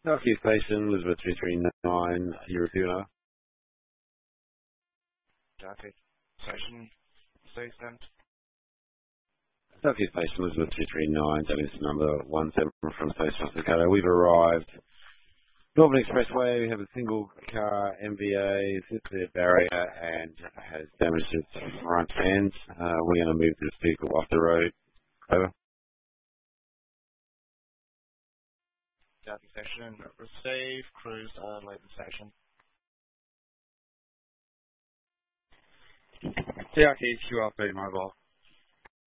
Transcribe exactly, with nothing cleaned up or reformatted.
Southeast Station, Elizabeth three three nine, European. Southeast Station, Station. Southeast Station, Elizabeth three three nine, that is number one seven from Station Staccato. We've arrived. Melbourne Expressway, we have a single car M V A, it's hit the barrier and has damaged its front end. Uh, we're going to move this vehicle off the road. Over. Southeast Station, receive, cruise, uh, leave the station. T R T Q R P mobile.